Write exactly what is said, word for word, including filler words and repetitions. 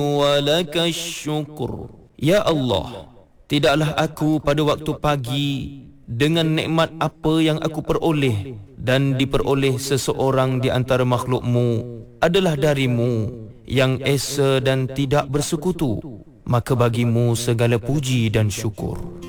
ولك الشكر. Ya Allah, tidaklah aku pada waktu pagi dengan nikmat apa yang aku peroleh dan diperoleh seseorang di antara makhlukmu adalah darimu yang esa dan tidak bersekutu, maka bagimu segala puji dan syukur.